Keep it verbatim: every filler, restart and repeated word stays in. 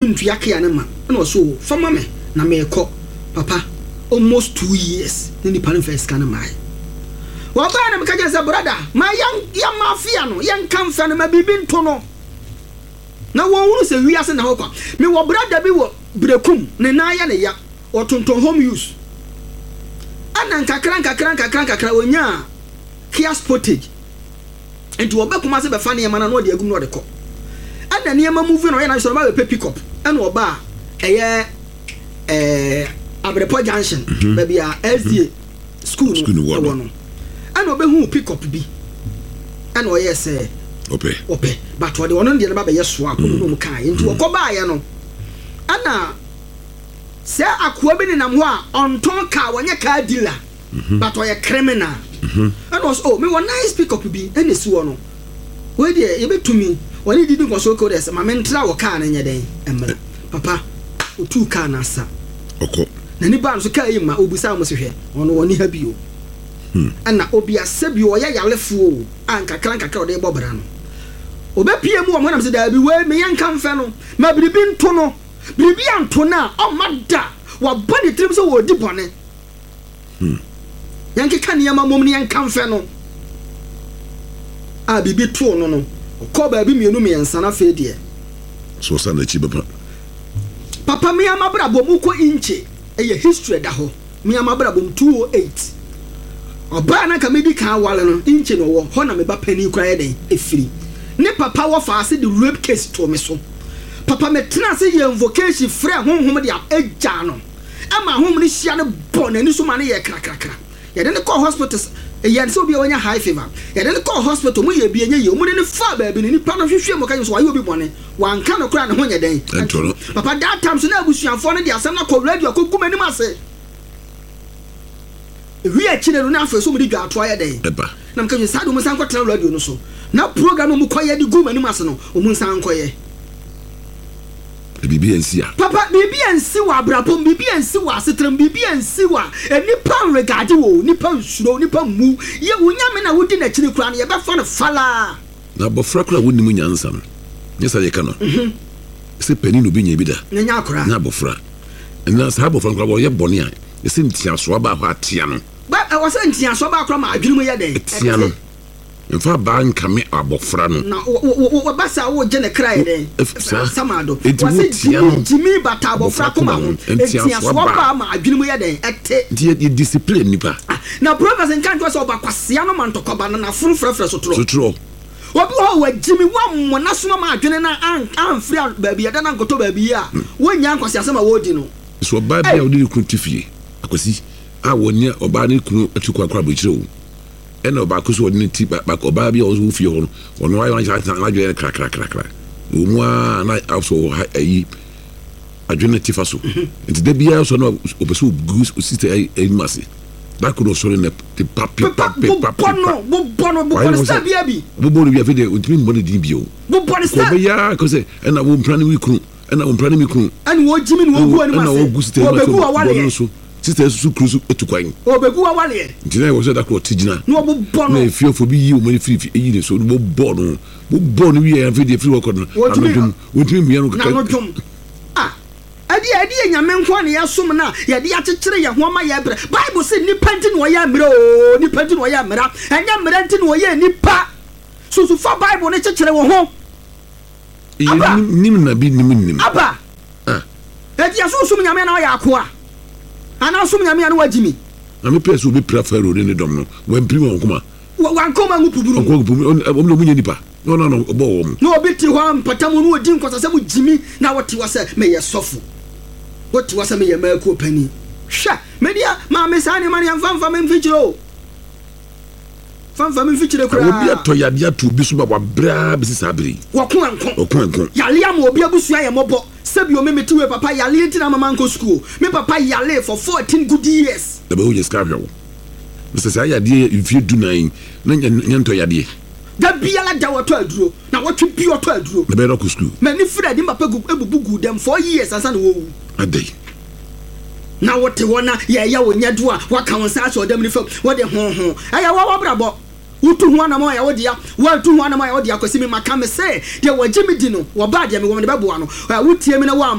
ntua kia ne ma na so fama me na me ko papa almost two years ni ni pan first kan mai wa ba na me ka je brother ma yan ya mafia no yan kan fa no ma bibi nto no na wo wuru se wiase na hokwa me wo brother bi wo brekum ne na ya ne ya o tonton home use ana nkakran kakran kakran kakra onya Kia Sportage enti wo be kuma se be fa ne yema na no de agum no de ko ana ne yema movie no ya na so ba be pick up ana wo ba eye eh Abrepo Junction baby a S D A school no no ana obe hu pick up bi ana o yes eh ope ope but what the one dey na ba be yeso akono no kan enti wo ko ba ye no ana se akoa bi ni nam ho a onton ka wonye car dealer but o ye criminal and was oh me one nice pick up bi ene si wo no we dey e betumi woni didi ko so ko des ma me ntra wo car na nye den emra papa o tu car na sa oko na ni ba so car yi ma obusa mo se hwe ono woni ha bi o hmm ana obi asabi o ya yalefo o anka kran kakra o de bobra no obepie mu o mo na se da bi we me yanka mfe no ma biribi nto no biribi anto na o mada wa bani trim so wo di bone hmm yanke kan yama mom ne yanka mfe no a bibi to no no ko ba bi mienu me yansa na fe de so sa na chi papa papa me ama bra bom ko inche eye history da ho me ama bra bom two oh eight oba na ka medi kan wale no inche no wo ho na me ba pani kura ye den efiri ne papa wo fa ase the rape case to me so papa me tena se ye invocation frɛ honhom de agya no ama honhom ne hia ne bɔ na ni so ma ne ye krakrakra ye de ne call hospital ye so bi wonya high fever ye de ne call hospital mu ye bi enye ye mu ne fa ba bi ni pa no hwehwe mo kan so ayo bi bɔne wan ka no kra ne ho nye den papa that time so na abusuafo ne de asɛm na call radio ko kuma nim ase wi a chine no na afa so mu di dwa ato aye den na mka sa do mu san kwatra radio no so na program mu koye di guma nim ase no o mu san koye bibi ensi a papa bibi ensi wa brapom bibi ensi wa setram bibi ensi wa eni pan regard wo ni pan suro ni pan mu ye wonya me na wodi na chine kura na ye be fa no fala na bofra kura woni mu nyansa no nyesa ye ka no mhm se pani no bi nya bi da na nya kura na bofra na sa bofra kura wo ye bone a ye se ntia so ba ho atia no ba wo se ntia so ba kura ma adwene mu ye den atia no mfa ba nkame abofra no na wo basa wo je ne krai den samado wase jimi bata abofra koma ho entia so ba ma adwene mu ye den ete die discipline nipa na professor nkan to so ba kwasea no mantokoba na furu frefre so tro so tro obi ho wa jimi wa mo na so ma adwene na an amfri ba bia da na nkoto ba bia wonya kwasea sama wodi no so ba bia wodi kuntifie akwasi a wonya oba ne kunu atukwa akra bo kire wo ena oba ko so wodi ne ti ba oba bia wo fie ho no ono ayo na cha na adwene kra kra kra kra o mu a na also ayi adwene ti fa so enti da bia so no obeso goose sister ayi mase da ko no so ne te papi papi papi bono bo bono bo bono sta bia bi bo bono bia fe de ontimi bono di bio bo bono sta ko be ya ko se ena wo mpra ne wi kunu ena wo mpra ne mi kunu ani wo jimi ni wo gu ani mase ena wo gu sister wo be gu wa wale so sister su cruise etukwan wo be gu wa wale ntina wo se da ko tijina no bo bono na fio fo bi yi o mo free free yi ne so bo bono bo bono wi ya fe de free work no anodum ontimi mi no ka anodum ah adi adi nyame nko ne yasom na ye de akekere ye ho ma ye bre bible say nipa nti no ye amre o nipa nti no ye amra enya mra nti no ye nipa so so fa bible ne kekere wo ho aba nim na bi nim nim aba ah edi aso sum nyame na ya akoa ana sum nyame na wajimi na me pese obi prefero ne dom no wan primo nkoma wan koma ngupuburu ngupuburu omu nipa no no no obo wo no obi ti ho mpatamu no odi nkwasa mu jimi na wote wase me ye sofo wote wase me ye maako pani hwa media ma me sa ne ma ne amfamfa me mfichiro famfa me mfichire kura obi atoyade atu bi so ba bra bi sisabiri woko anko woko anko yale am obi abusua ye mobo sebi o me metiwe papa yale ntina mama nko school me papa yale for fourteen good years da ba wo just carry wo mr say yade if do nine na nyanto yade da biala da wato aduro na watwe bi wato aduro na be rock school me ni Fred mba pegu ebubugu dem four years ansa na wo adai na wote wona ye ya wonyado a waka wonsa so dem ni fam wo de ho ho aya wo wabrabo utu ho na mo ya wo dia wo tu ho na mo ya wo dia kwesi me maka me say de wagimi di no wo ba dia me wo me be bo ano wutie me na wo